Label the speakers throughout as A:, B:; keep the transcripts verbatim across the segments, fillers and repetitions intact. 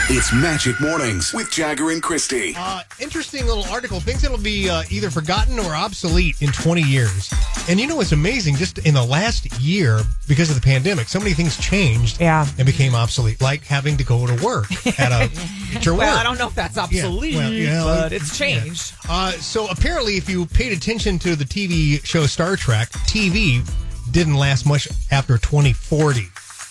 A: It's Magic Mornings with Jagger and Christy.
B: Uh, interesting little article. Things that'll be uh, either forgotten or obsolete in twenty years. And you know what's amazing? Just in the last year, because of the pandemic, so many things changed
C: Yeah.
B: and became obsolete, like having to go to work at, a, at your
C: Well,
B: work.
C: I don't know if that's obsolete,
B: well, yeah,
C: but
B: like-
C: it's changed.
B: Uh, so apparently, if you paid attention to the T V show Star Trek, T V didn't last much after twenty forty.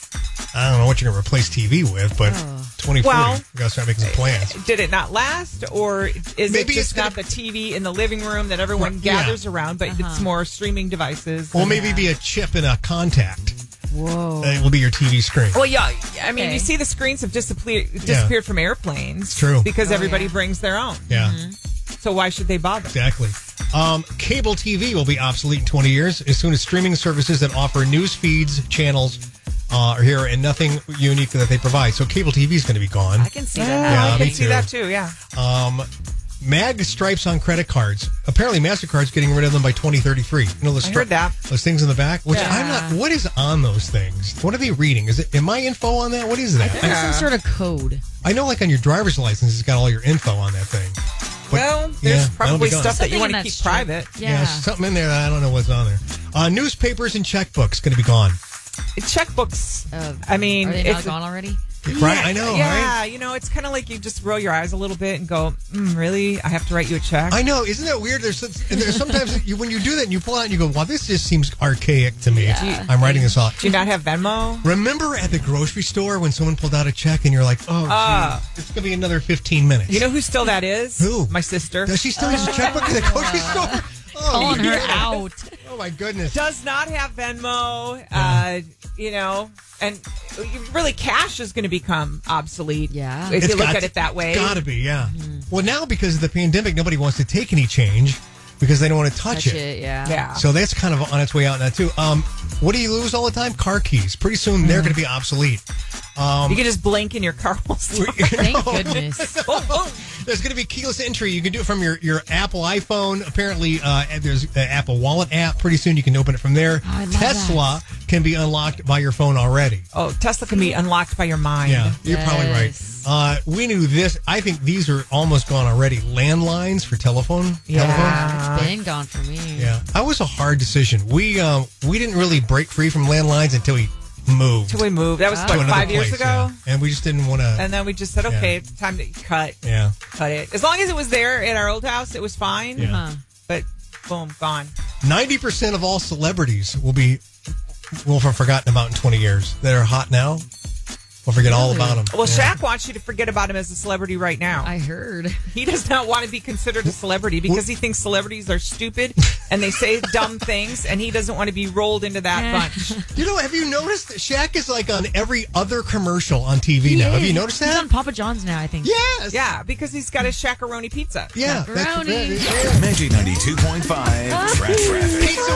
B: I don't know what you're going to replace T V with, but twenty forty,
C: Well,
B: you got to start making some plans.
C: Did it not last, or is
B: Maybe
C: it
B: it's
C: just not
B: gonna-
C: the T V in the living room that everyone
B: Right, yeah.
C: gathers around, but it's more streaming devices?
B: Or maybe be a chip in a contact.
D: Whoa.
B: It will be your T V screen.
C: Well, yeah. I mean,
D: Okay.
C: you see the screens have disappeared, disappeared from airplanes.
B: True.
C: Because
D: Oh,
C: everybody
D: yeah.
C: brings their own.
B: Yeah,
C: So why should they bother?
B: exactly. Um, cable T V will be obsolete in twenty years as soon as streaming services that offer news feeds, channels uh, are here and nothing unique that they provide. So cable T V is going to be gone.
D: I can see
C: Yeah,
D: that.
B: Yeah,
C: I
B: me
C: can see
B: too.
C: that too, yeah.
B: Um, mag stripes on credit cards. Apparently, MasterCard's getting rid of them by twenty thirty-three. You know, those
C: I heard that.
B: Those things in the back, which
C: Yeah.
B: I'm not. What is on those things? What are they reading? Is it? Am I info on that? What is that? I,
D: There's some sort of code.
B: I know, like on your driver's license, it's got all your info on that thing. But,
C: Well, there's
B: yeah, that'll
C: probably
B: be gone.
C: stuff that you
D: Something
C: want
D: in
C: to
D: that
C: keep
D: strip.
C: private.
B: Yeah,
D: Yeah.
B: something in there that I don't know what's on there. Uh, newspapers and checkbooks going to be gone.
C: Checkbooks.
D: Uh,
C: I mean,
D: Are they not
C: it's-
D: gone already?
B: Right? I know,
C: Yeah,
B: right?
C: you know, it's kind of like you just roll your eyes a little bit and go, mm, really? I have to write you a check?
B: I know. Isn't that weird? There's, and there's sometimes you, when you do that and you pull out and you go, wow, this just seems archaic to me.
D: Yeah.
B: I'm writing this off.
C: Do you not have Venmo?
B: Remember at the grocery store when someone pulled out a check and you're like, oh,
C: Ah.
B: geez, it's going to be another fifteen minutes.
C: You know who still that is?
B: Who?
C: My sister.
B: Does she still use a checkbook at the grocery store? Oh,
D: Calling her
B: yeah.
D: out.
B: Oh, my goodness.
C: Does not have Venmo. Uh, you know, and really cash is going to become obsolete.
D: Yeah.
C: If
B: It's
C: you look
B: got
C: at
B: to-
C: it that way.
B: It's got to be, yeah. Well, now because of the pandemic, nobody wants to take any change because they don't want to touch,
D: Touch it, yeah.
C: Yeah.
B: So that's kind of on its way out now, too. Um, what do you lose all the time? Car keys. Pretty soon they're going to be obsolete. Um,
C: you can just blink and your car will start.
D: Thank goodness.
C: Boom, boom.
B: There's going to be keyless entry. You can do it from your, your Apple iPhone. Apparently, uh, there's an Apple Wallet app. Pretty soon you can open it from there.
D: Oh, I love
B: Tesla can be unlocked by your phone already.
C: Oh, Tesla can be unlocked by your mind.
B: Yeah, you're probably right.
D: Yes.
B: Uh, we knew this. I think these are almost gone already. Landlines for telephone.
C: Yeah.
B: telephones.
D: It's been gone for me.
B: Yeah. That was a hard decision. We uh, we didn't really break free from landlines until we moved
C: Till we moved. That was,
D: Oh.
B: to
C: what,
B: another
C: five years
B: place,
C: ago?
B: yeah. And we just didn't want to.
C: And then we just said, okay,
B: Yeah.
C: it's time to cut.
B: Yeah.
C: Cut it. As long as it was there in our old house, it was fine.
B: Yeah.
D: Huh.
C: But boom, gone.
B: ninety percent of all celebrities will be will have forgotten about in twenty years. That are hot now. We'll forget all
D: Really?
B: about them.
C: Well,
B: yeah.
C: Shaq wants you to forget about him as a celebrity right now.
D: I heard.
C: He does not want to be considered a celebrity because he thinks celebrities are stupid and they say dumb things, and he doesn't want to be rolled into that bunch.
B: You know, have you noticed that Shaq is like on every other commercial on T V
D: He
B: now? Have
D: is.
B: you noticed
D: He's
B: that?
D: on Papa John's now, I think.
B: Yes.
C: Yeah, because he's got a Shaq-a-roni pizza.
B: Yeah. That's,
D: Macaroni.
B: yeah.
A: Magic ninety-two point five. Traffic.
B: Pizza